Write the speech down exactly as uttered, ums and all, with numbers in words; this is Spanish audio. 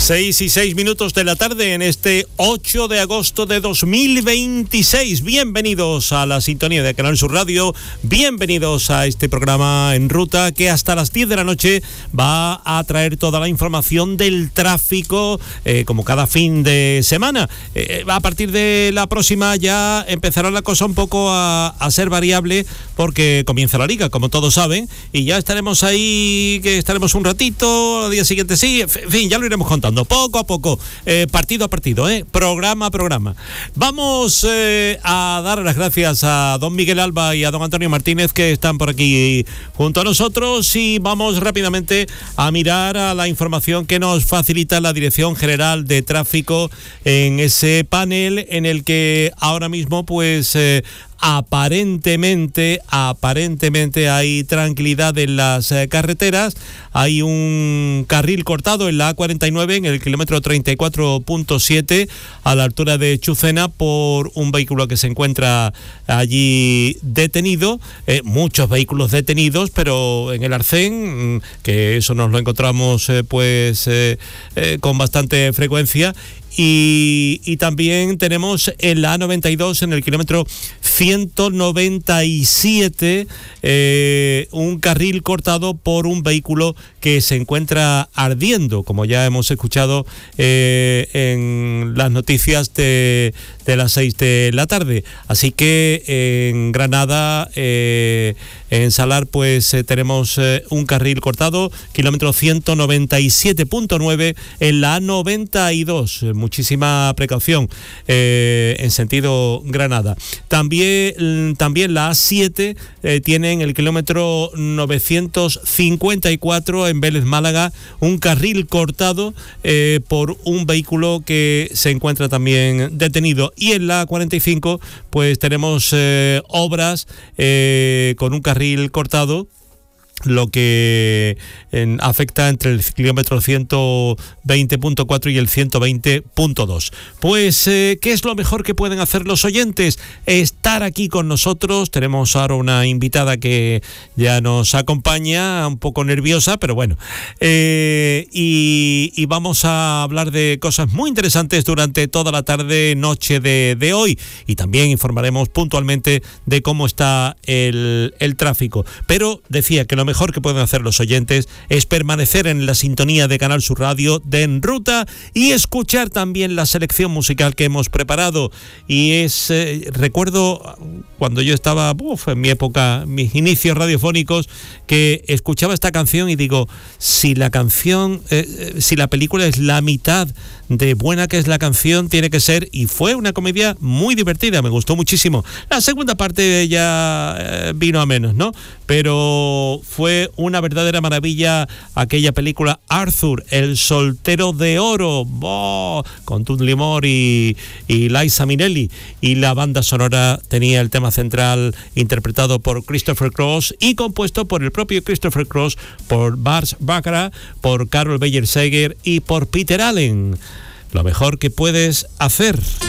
Seis y seis minutos de la tarde en este ocho de agosto de dos mil veintiséis. Bienvenidos a la sintonía de Canal Sur Radio. Bienvenidos a este programa En Ruta que hasta las diez de la noche va a traer toda la información del tráfico, eh, como cada fin de semana. Eh, a partir de la próxima ya empezará la cosa un poco a, a ser variable porque comienza la Liga, como todos saben, y ya estaremos ahí, que estaremos un ratito, al día siguiente sí, en fin, ya lo iremos contando. Poco a poco, eh, partido a partido, eh, programa a programa. Vamos eh, a dar las gracias a don Miguel Alba y a don Antonio Martínez que están por aquí junto a nosotros, y vamos rápidamente a mirar a la información que nos facilita la Dirección General de Tráfico en ese panel en el que ahora mismo pues eh, aparentemente aparentemente hay tranquilidad en las eh, carreteras. Hay un carril cortado en la A cuarenta y nueve en el kilómetro treinta y cuatro punto siete a la altura de Chucena por un vehículo que se encuentra allí detenido. Eh, muchos vehículos detenidos, pero en el Arcén, que eso nos lo encontramos eh, pues eh, eh, con bastante frecuencia. Y, y también tenemos en la A noventa y dos, en el kilómetro ciento noventa y siete, eh, un carril cortado por un vehículo que se encuentra ardiendo, como ya hemos escuchado eh, en las noticias de, de las seis de la tarde. Así que eh, en Granada, eh, en Salar, pues eh, tenemos eh, un carril cortado, kilómetro ciento noventa y siete punto nueve en la A noventa y dos. Muchísima precaución eh, en sentido Granada. También, también la A siete eh, tiene en el kilómetro novecientos cincuenta y cuatro en Vélez Málaga un carril cortado eh, por un vehículo que se encuentra también detenido. Y en la A cuarenta y cinco pues tenemos eh, obras eh, con un carril cortado, lo que en, afecta entre el kilómetro ciento veinte punto cuatro y el ciento veinte punto dos. Pues, eh, ¿qué es lo mejor que pueden hacer los oyentes? Estar aquí con nosotros. Tenemos ahora una invitada que ya nos acompaña, un poco nerviosa, pero bueno. Eh, y, y vamos a hablar de cosas muy interesantes durante toda la tarde, noche de, de hoy. Y también informaremos puntualmente de cómo está el, el tráfico. Pero decía que lo mejor que pueden hacer los oyentes es permanecer en la sintonía de Canal Sur Radio de En Ruta y escuchar también la selección musical que hemos preparado. Y es, eh, recuerdo cuando yo estaba uf, en mi época, mis inicios radiofónicos, que escuchaba esta canción y digo, si la canción, eh, si la película es la mitad de buena que es la canción, tiene que ser, y fue una comedia muy divertida, me gustó muchísimo. La segunda parte ya eh, vino a menos, ¿no? Pero fue una verdadera maravilla aquella película Arthur, el soltero de oro, ¡oh!, con Dudley Moore y, y Liza Minnelli, y la banda sonora tenía el tema central interpretado por Christopher Cross y compuesto por el propio Christopher Cross, por Burt Bacharach, por Carol Bayer Sager y por Peter Allen. Lo mejor que puedes hacer.